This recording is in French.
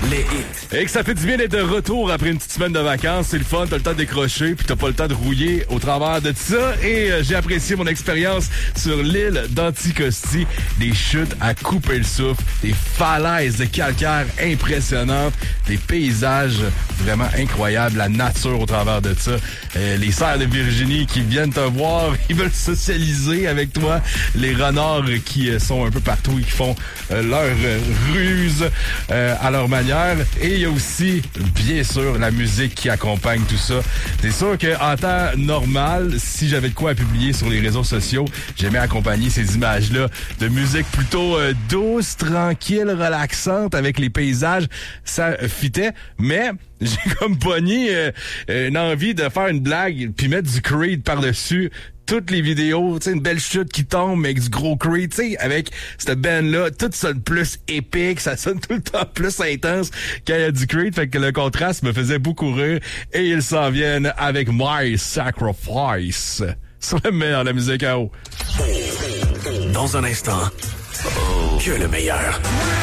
les hits. Et que ça fait du bien d'être de retour après une petite semaine de vacances. C'est le fun, t'as le temps de décrocher, puis t'as pas le temps de rouiller au travers de ça. Et j'ai apprécié mon expérience sur l'île d'Anticosti. Des chutes à couper le souffle, des falaises de calcaire impressionnantes, des paysages vraiment incroyables, la nature au travers de ça. Les cerfs de Virginie qui viennent te voir, ils veulent socialiser avec toi. Les renards qui sont un peu partout et qui font leur ruse à leur manière. Et il y a aussi, bien sûr, la musique qui accompagne tout ça. C'est sûr qu'en temps normal, si j'avais de quoi à publier sur les réseaux sociaux, j'aimais accompagner ces images-là de musique plutôt douce, tranquille, relaxante avec les paysages. Ça fitait, mais j'ai comme pogné une envie de faire une blague puis mettre du Creed par-dessus toutes les vidéos, tu sais, une belle chute qui tombe avec du gros Creed, tu sais, avec cette band-là, tout sonne plus épique, ça sonne tout le temps plus intense quand il y a du Creed, fait que le contraste me faisait beaucoup rire, et ils s'en viennent avec My Sacrifice. C'est le meilleur de la musique à eau. Dans un instant, que le meilleur.